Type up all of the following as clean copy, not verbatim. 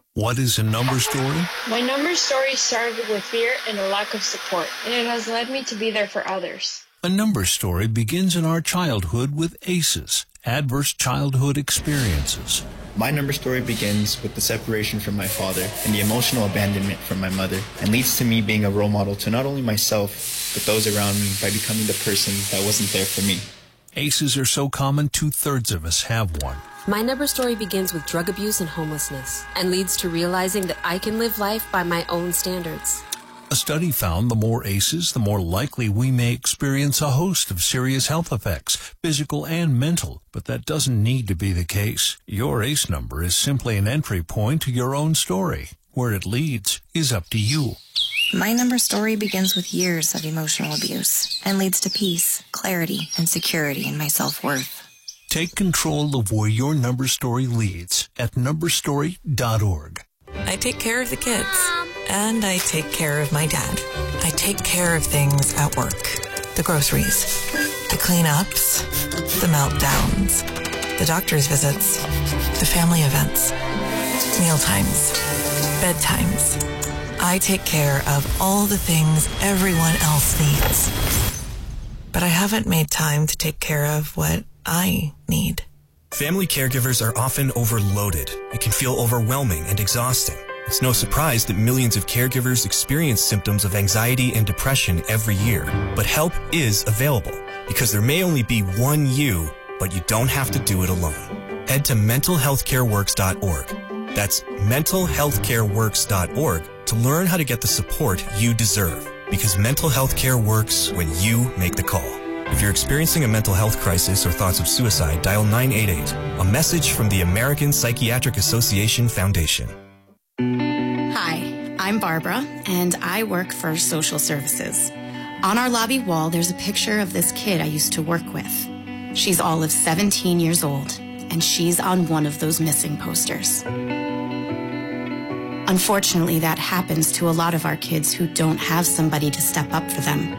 What is a number story? My number story started with fear and a lack of support, and it has led me to be there for others. A number story begins in our childhood with ACEs, adverse childhood experiences. My number story begins with the separation from my father and the emotional abandonment from my mother, and leads to me being a role model to not only myself, but those around me by becoming the person that wasn't there for me. ACEs are so common, 2/3 of us have one. My number story begins with drug abuse and homelessness, and leads to realizing that I can live life by my own standards. A study found the more ACEs, the more likely we may experience a host of serious health effects, physical and mental. But that doesn't need to be the case. Your ACE number is simply an entry point to your own story. Where it leads is up to you. My number story begins with years of emotional abuse and leads to peace, clarity, and security in my self-worth. Take control of where your number story leads at numberstory.org. I take care of the kids. And I take care of my dad. I take care of things at work. The groceries, the cleanups, the meltdowns, the doctor's visits, the family events, mealtimes, bedtimes. I take care of all the things everyone else needs. But I haven't made time to take care of what I need. Family caregivers are often overloaded. It can feel overwhelming and exhausting. It's no surprise that millions of caregivers experience symptoms of anxiety and depression every year. But help is available, because there may only be one you, but you don't have to do it alone. Head to mentalhealthcareworks.org. That's mentalhealthcareworks.org to learn how to get the support you deserve, because mental health care works when you make the call. If you're experiencing a mental health crisis or thoughts of suicide, dial 988, a message from the American Psychiatric Association Foundation. Hi, I'm Barbara, and I work for social services. On our lobby wall, there's a picture of this kid I used to work with. She's all of 17 years old, and she's on one of those missing posters. Unfortunately, that happens to a lot of our kids who don't have somebody to step up for them.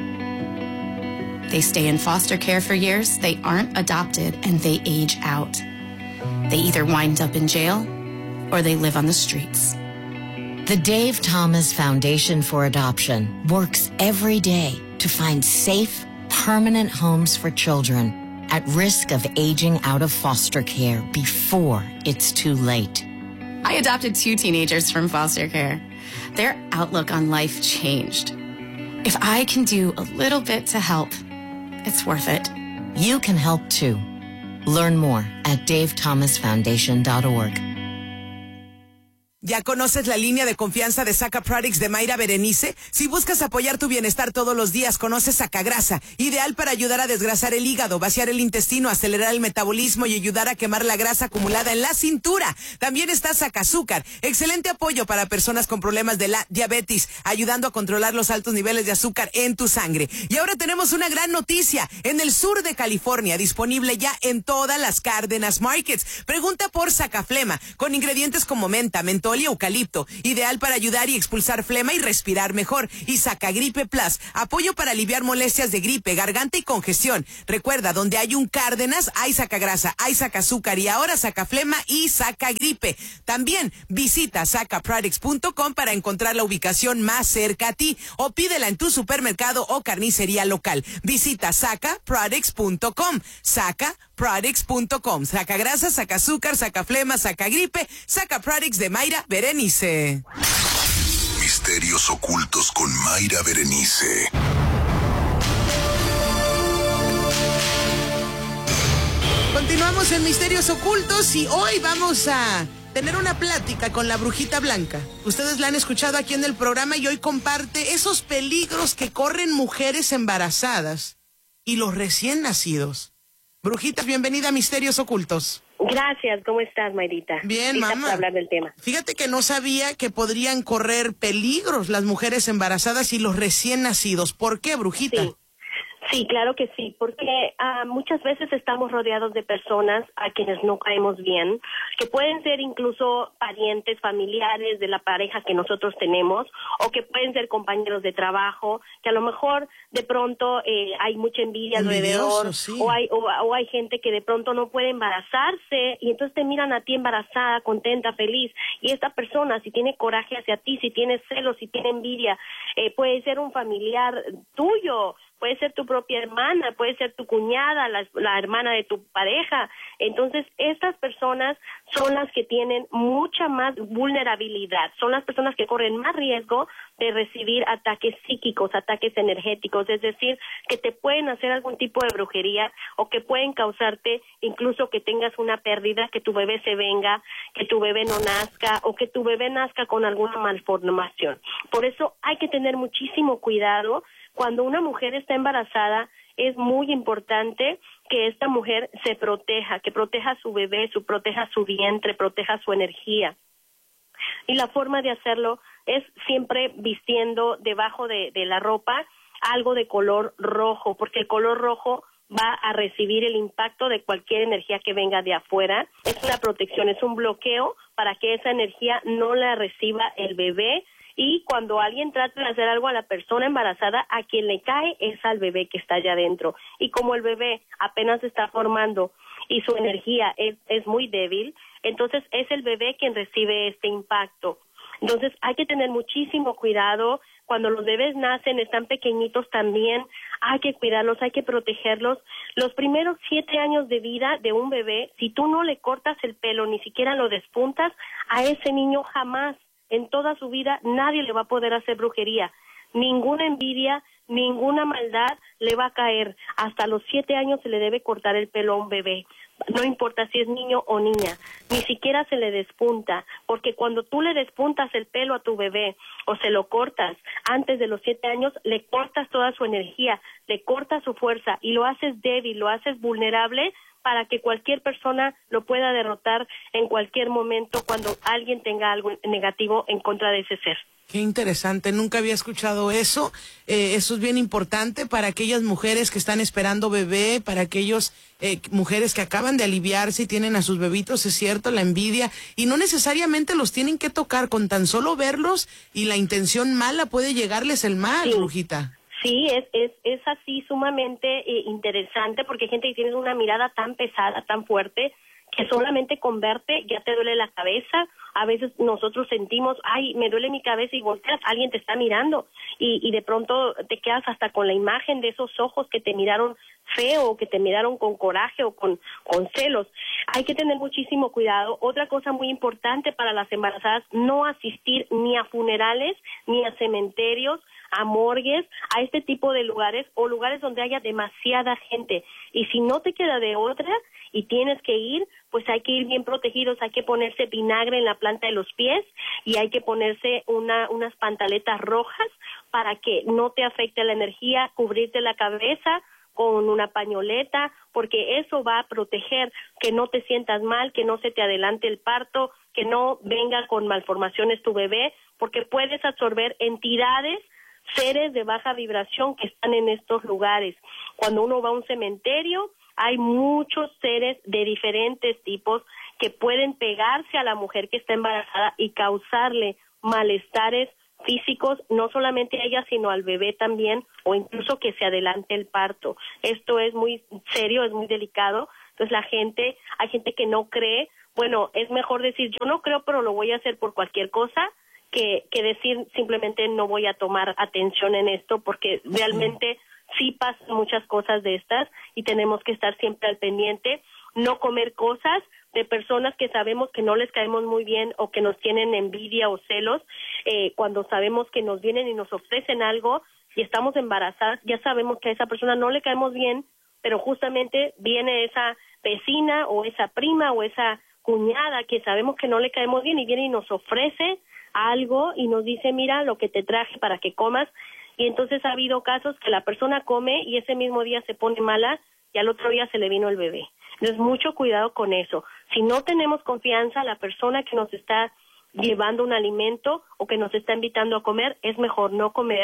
They stay in foster care for years, they aren't adopted, and they age out. They either wind up in jail or they live on the streets. The Dave Thomas Foundation for Adoption works every day to find safe, permanent homes for children at risk of aging out of foster care before it's too late. I adopted 2 teenagers from foster care. Their outlook on life changed. If I can do a little bit to help, it's worth it. You can help too. Learn more at davethomasfoundation.org. ¿Ya conoces la línea de confianza de Saca Products de Mayra Berenice? Si buscas apoyar tu bienestar todos los días, conoce Sacagrasa, ideal para ayudar a desgrasar el hígado, vaciar el intestino, acelerar el metabolismo y ayudar a quemar la grasa acumulada en la cintura. También está Sacazúcar, excelente apoyo para personas con problemas de la diabetes, ayudando a controlar los altos niveles de azúcar en tu sangre. Y ahora tenemos una gran noticia, en el sur de California, disponible ya en todas las Cárdenas Markets. Pregunta por Sacaflema, con ingredientes como menta, mentol y eucalipto, ideal para ayudar y expulsar flema y respirar mejor. Y Sacagripe Plus, apoyo para aliviar molestias de gripe, garganta y congestión. Recuerda, donde hay un Cárdenas, hay Sacagrasa, hay Sacazúcar y ahora Sacaflema y Sacagripe. También visita sacaproducts.com para encontrar la ubicación más cerca a ti o pídela en tu supermercado o carnicería local. Visita sacaproducts.com, sacaproducts.com. Sacagrasa, Sacazúcar, Sacaflema, Sacagripe, Sacaproducts de Mayra Berenice. Misterios ocultos con Mayra Berenice. Continuamos en Misterios Ocultos y hoy vamos a tener una plática con la Brujita Blanca. Ustedes la han escuchado aquí en el programa y hoy comparte esos peligros que corren mujeres embarazadas y los recién nacidos. Brujita, bienvenida a Misterios Ocultos. Gracias, ¿cómo estás, Mayrita? Bien, lista mamá. para hablar del tema. Fíjate que no sabía que podrían correr peligros las mujeres embarazadas y los recién nacidos. ¿Por qué, Brujita? Sí, claro que sí, porque muchas veces estamos rodeados de personas a quienes no caemos bien, que pueden ser incluso parientes, familiares de la pareja que nosotros tenemos, o que pueden ser compañeros de trabajo, que a lo mejor de pronto hay mucha envidia alrededor, sí. o hay gente que de pronto no puede embarazarse, y entonces te miran a ti embarazada, contenta, feliz, y esta persona, si tiene coraje hacia ti, si tiene celos, si tiene envidia, puede ser un familiar tuyo, puede ser tu propia hermana, puede ser tu cuñada, la hermana de tu pareja. Entonces, estas personas son las que tienen mucha más vulnerabilidad, son las personas que corren más riesgo de recibir ataques psíquicos, ataques energéticos, es decir, que te pueden hacer algún tipo de brujería o que pueden causarte incluso que tengas una pérdida, que tu bebé se venga, que tu bebé no nazca o que tu bebé nazca con alguna malformación. Por eso hay que tener muchísimo cuidado. Cuando una mujer está embarazada, es muy importante que esta mujer se proteja, que proteja a su bebé, proteja su vientre, proteja su energía. Y la forma de hacerlo es siempre vistiendo debajo de la ropa algo de color rojo, porque el color rojo va a recibir el impacto de cualquier energía que venga de afuera. Es una protección, es un bloqueo para que esa energía no la reciba el bebé. Y cuando alguien trata de hacer algo a la persona embarazada, a quien le cae es al bebé que está allá adentro. Y como el bebé apenas se está formando y su energía es muy débil, entonces es el bebé quien recibe este impacto. Entonces hay que tener muchísimo cuidado. Cuando los bebés nacen, están pequeñitos también, hay que cuidarlos, hay que protegerlos. Los primeros 7 años de vida de un bebé, si tú no le cortas el pelo, ni siquiera lo despuntas, a ese niño jamás en toda su vida nadie le va a poder hacer brujería. Ninguna envidia, ninguna maldad le va a caer. Hasta los 7 años se le debe cortar el pelo a un bebé. No importa si es niño o niña, ni siquiera se le despunta, porque cuando tú le despuntas el pelo a tu bebé o se lo cortas antes de los 7 años, le cortas toda su energía, le cortas su fuerza y lo haces débil, lo haces vulnerable para que cualquier persona lo pueda derrotar en cualquier momento cuando alguien tenga algo negativo en contra de ese ser. Qué interesante, nunca había escuchado eso. Eso es bien importante para aquellas mujeres que están esperando bebé, para aquellas mujeres que acaban de aliviarse y tienen a sus bebitos, es cierto, la envidia, y no necesariamente los tienen que tocar, con tan solo verlos y la intención mala puede llegarles el mal, sí. Brujita. Sí, es así sumamente interesante porque hay gente que tiene una mirada tan pesada, tan fuerte, que solamente con verte ya te duele la cabeza. A veces nosotros sentimos, ay, me duele mi cabeza y volteas, alguien te está mirando y de pronto te quedas hasta con la imagen de esos ojos que te miraron feo o que te miraron con coraje o con celos. Hay que tener muchísimo cuidado. Otra cosa muy importante para las embarazadas, no asistir ni a funerales ni a cementerios, a morgues, a este tipo de lugares o lugares donde haya demasiada gente. Y si no te queda de otra y tienes que ir, pues hay que ir bien protegidos, hay que ponerse vinagre en la planta de los pies y hay que ponerse unas pantaletas rojas para que no te afecte la energía, cubrirte la cabeza con una pañoleta, porque eso va a proteger que no te sientas mal, que no se te adelante el parto, que no venga con malformaciones tu bebé, porque puedes absorber entidades, seres de baja vibración que están en estos lugares. Cuando uno va a un cementerio, hay muchos seres de diferentes tipos que pueden pegarse a la mujer que está embarazada y causarle malestares físicos, no solamente a ella, sino al bebé también, o incluso que se adelante el parto. Esto es muy serio, es muy delicado. Entonces hay gente que no cree. Bueno, es mejor decir, yo no creo, pero lo voy a hacer por cualquier cosa, que decir simplemente no voy a tomar atención en esto, porque realmente sí pasan muchas cosas de estas y tenemos que estar siempre al pendiente, no comer cosas de personas que sabemos que no les caemos muy bien o que nos tienen envidia o celos. Cuando sabemos que nos vienen y nos ofrecen algo y estamos embarazadas, ya sabemos que a esa persona no le caemos bien, pero justamente viene esa vecina o esa prima o esa cuñada que sabemos que no le caemos bien y viene y nos ofrece algo y nos dice, mira lo que te traje para que comas, y entonces ha habido casos que la persona come y ese mismo día se pone mala y al otro día se le vino el bebé. Entonces mucho cuidado con eso. Si no tenemos confianza a la persona que nos está llevando un alimento o que nos está invitando a comer, es mejor no comer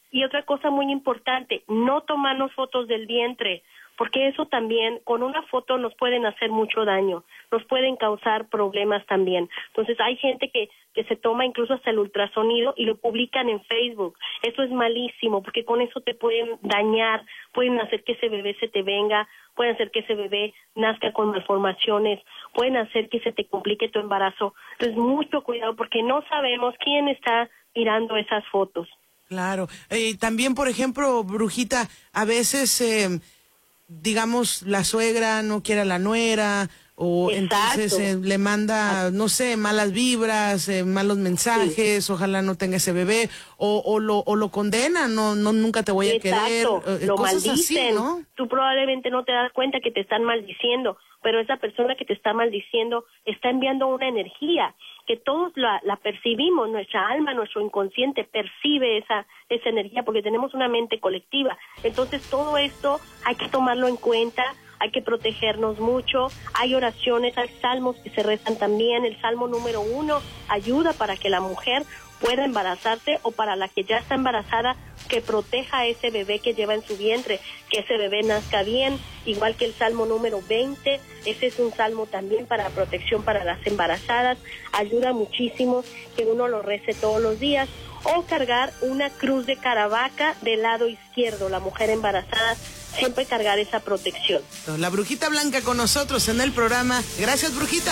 Y otra cosa muy importante, no tomarnos fotos del vientre, porque eso también, con una foto nos pueden hacer mucho daño, nos pueden causar problemas también. Entonces hay gente que se toma incluso hasta el ultrasonido y lo publican en Facebook. Eso es malísimo, porque con eso te pueden dañar, pueden hacer que ese bebé se te venga, pueden hacer que ese bebé nazca con malformaciones, pueden hacer que se te complique tu embarazo. Entonces mucho cuidado, porque no sabemos quién está mirando esas fotos. Claro. También, por ejemplo, Brujita, a veces, digamos, la suegra no quiere a la nuera, o Exacto. entonces le manda, no sé, malas vibras, malos mensajes, sí. Ojalá no tenga ese bebé, o lo condenan, no, nunca te voy a querer. Lo cosas maldicen, así, ¿no? Tú probablemente no te das cuenta que te están maldiciendo, pero esa persona que te está maldiciendo está enviando una energía que todos la percibimos, nuestra alma, nuestro inconsciente percibe esa energía porque tenemos una mente colectiva. Entonces todo esto hay que tomarlo en cuenta, hay que protegernos mucho. Hay oraciones, hay salmos que se rezan también. El salmo número 1 ayuda para que la mujer pueda embarazarse, o para la que ya está embarazada, que proteja a ese bebé que lleva en su vientre, que ese bebé nazca bien, igual que el salmo número 20, ese es un salmo también para protección para las embarazadas. Ayuda muchísimo que uno lo rece todos los días, o cargar una cruz de Caravaca del lado izquierdo, la mujer embarazada, siempre cargar esa protección. La Brujita Blanca con nosotros en el programa. Gracias, Brujita.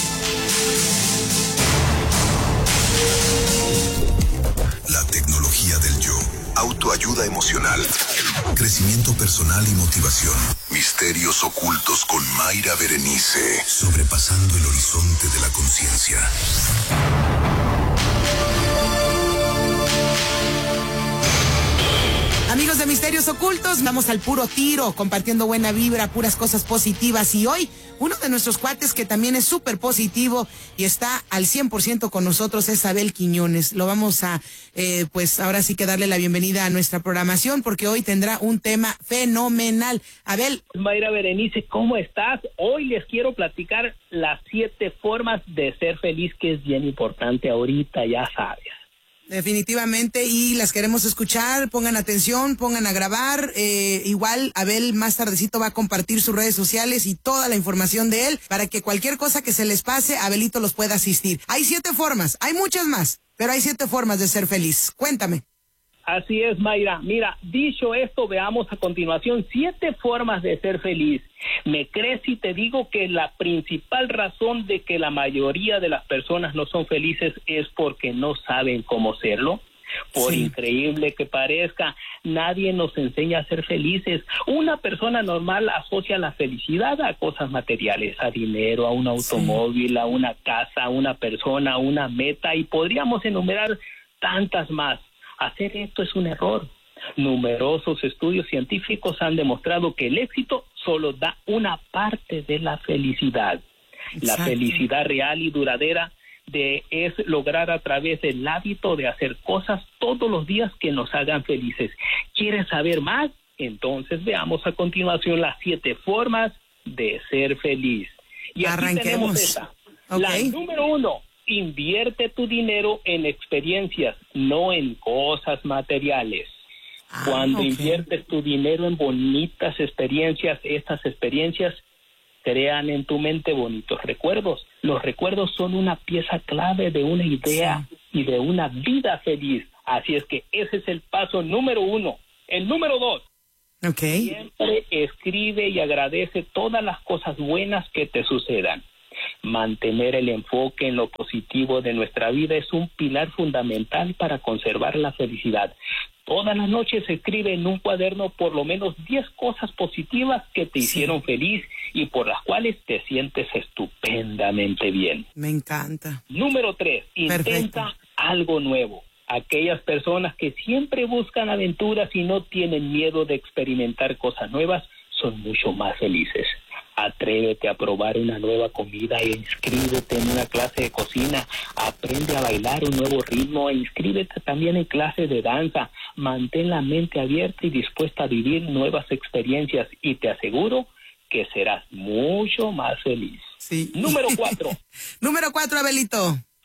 La tecnología del yo. Autoayuda emocional. Crecimiento personal y motivación. Misterios ocultos con Mayra Berenice. Sobrepasando el horizonte de la conciencia. Amigos de Misterios Ocultos, vamos al puro tiro, compartiendo buena vibra, puras cosas positivas. Y hoy, uno de nuestros cuates que también es súper positivo y está al 100% con nosotros es Abel Quiñones. Lo vamos a, pues ahora sí que darle la bienvenida a nuestra programación, porque hoy tendrá un tema fenomenal. Abel. Mayra Berenice, ¿cómo estás? Hoy les quiero platicar las 7 formas de ser feliz, que es bien importante ahorita, ya sabes. Definitivamente, y las queremos escuchar. Pongan atención, pongan a grabar. Igual Abel más tardecito va a compartir sus redes sociales y toda la información de él para que cualquier cosa que se les pase, Abelito los pueda asistir. Hay 7 formas, hay muchas más, pero hay 7 formas de ser feliz. Cuéntame. Así es, Mayra. Mira, dicho esto, veamos a continuación 7 formas de ser feliz. ¿Me crees si te digo que la principal razón de que la mayoría de las personas no son felices es porque no saben cómo serlo? Por increíble que parezca, nadie nos enseña a ser felices. Una persona normal asocia la felicidad a cosas materiales, a dinero, a un automóvil, a una casa, a una persona, a una meta, y podríamos enumerar tantas más. Hacer esto es un error. Numerosos estudios científicos han demostrado que el éxito solo da una parte de la felicidad. Exacto. La felicidad real y duradera es lograr a través del hábito de hacer cosas todos los días que nos hagan felices. ¿Quieres saber más? Entonces veamos a continuación las 7 formas de ser feliz. Y aquí tenemos esta. Okay. La número 1. Invierte tu dinero en experiencias, no en cosas materiales. Cuando inviertes tu dinero en bonitas experiencias, estas experiencias crean en tu mente bonitos recuerdos. Los recuerdos son una pieza clave de una idea y de una vida feliz. Así es que ese es el paso número 1. El número 2. Siempre escribe y agradece todas las cosas buenas que te sucedan. Mantener el enfoque en lo positivo de nuestra vida es un pilar fundamental para conservar la felicidad. Todas las noches escribe en un cuaderno por lo menos 10 cosas positivas que te hicieron feliz y por las cuales te sientes estupendamente bien. Me encanta. Número 3, intenta algo nuevo. Aquellas personas que siempre buscan aventuras y no tienen miedo de experimentar cosas nuevas son mucho más felices. Atrévete a probar una nueva comida e inscríbete en una clase de cocina. Aprende a bailar un nuevo ritmo e inscríbete también en clases de danza. Mantén la mente abierta y dispuesta a vivir nuevas experiencias y te aseguro que serás mucho más feliz. Sí. Número 4. Número 4, Abelito.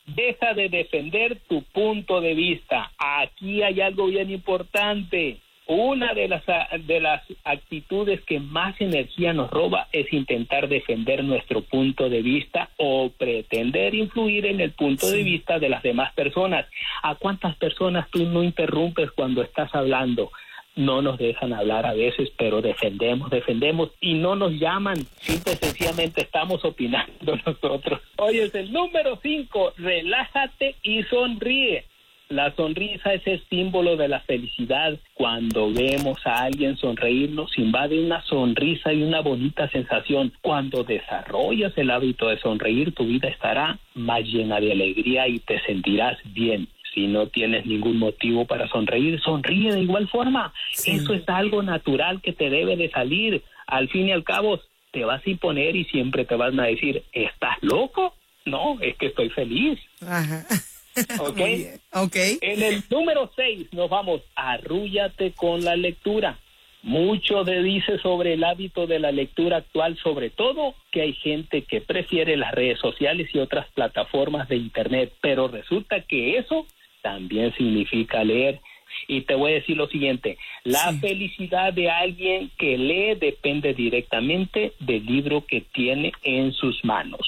Deja de defender tu punto de vista. Aquí hay algo bien importante. Una de las actitudes que más energía nos roba es intentar defender nuestro punto de vista o pretender influir en el punto de vista de las demás personas. ¿A cuántas personas tú no interrumpes cuando estás hablando? No nos dejan hablar a veces, pero defendemos y no nos llaman. Simple y sencillamente estamos opinando nosotros. Oye, es el número 5, relájate y sonríe. La sonrisa es el símbolo de la felicidad. Cuando vemos a alguien sonreír, nos invade una sonrisa y una bonita sensación. Cuando desarrollas el hábito de sonreír, tu vida estará más llena de alegría y te sentirás bien. Si no tienes ningún motivo para sonreír, sonríe de igual forma. Sí. Eso es algo natural que te debe de salir. Al fin y al cabo, te vas a imponer y siempre te van a decir, ¿estás loco? No, es que estoy feliz. Ajá. Okay. Okay. En el número 6 nos vamos, arrúllate con la lectura. Mucho te dice sobre el hábito de la lectura actual, sobre todo que hay gente que prefiere las redes sociales y otras plataformas de internet, pero resulta que eso también significa leer. Y te voy a decir lo siguiente, la felicidad de alguien que lee depende directamente del libro que tiene en sus manos.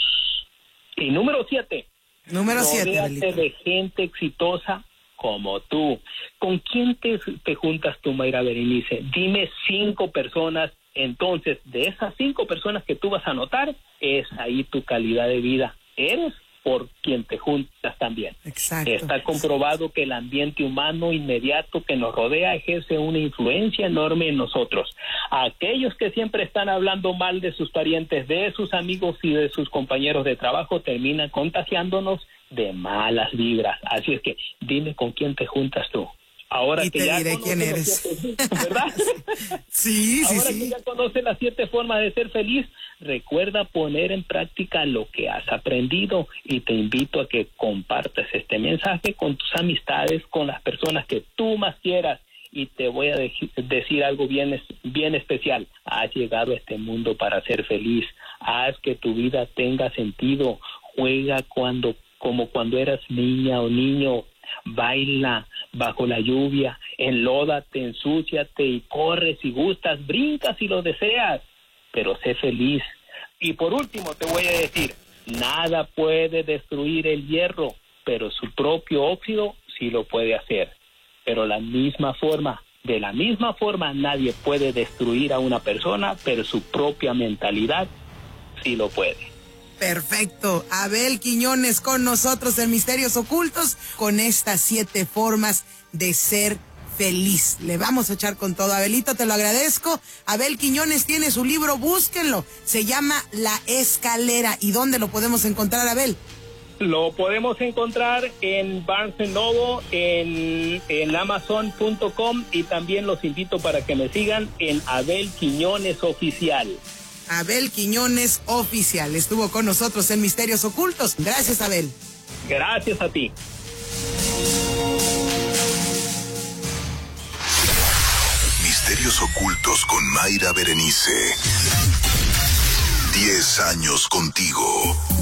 Y número 7. Número 7. Rodéate de gente exitosa como tú. ¿Con quién te juntas tú, Mayra Berenice? Dime 5 personas. Entonces, de esas 5 personas que tú vas a anotar, es ahí tu calidad de vida. Eres por quien te juntas también. Exacto. Está comprobado que el ambiente humano inmediato que nos rodea ejerce una influencia enorme en nosotros. Aquellos que siempre están hablando mal de sus parientes, de sus amigos y de sus compañeros de trabajo terminan contagiándonos de malas vibras. Así es que dime con quién te juntas tú. Ahora y que te ya diré quién eres. ¿Verdad? Sí. Ahora que ya conoces las 7 formas de ser feliz, recuerda poner en práctica lo que has aprendido y te invito a que compartas este mensaje con tus amistades, con las personas que tú más quieras. Y te voy a decir algo bien especial. Has llegado a este mundo para ser feliz. Haz que tu vida tenga sentido. Juega como cuando eras niña o niño. Baila bajo la lluvia, enlódate, ensúciate y corres si gustas, brincas si lo deseas, pero sé feliz. Y por último te voy a decir, nada puede destruir el hierro, pero su propio óxido sí lo puede hacer. Pero de la misma forma nadie puede destruir a una persona, pero su propia mentalidad sí lo puede. Perfecto. Abel Quiñones con nosotros en Misterios Ocultos con estas 7 formas de ser feliz. Le vamos a echar con todo. Abelito, te lo agradezco. Abel Quiñones tiene su libro, búsquenlo. Se llama La Escalera. ¿Y dónde lo podemos encontrar, Abel? Lo podemos encontrar en Barnes & Noble, en Amazon.com y también los invito para que me sigan en Abel Quiñones Oficial. Abel Quiñones Oficial estuvo con nosotros en Misterios Ocultos. Gracias, Abel. Gracias a ti. Misterios Ocultos con Mayra Berenice. 10 años contigo.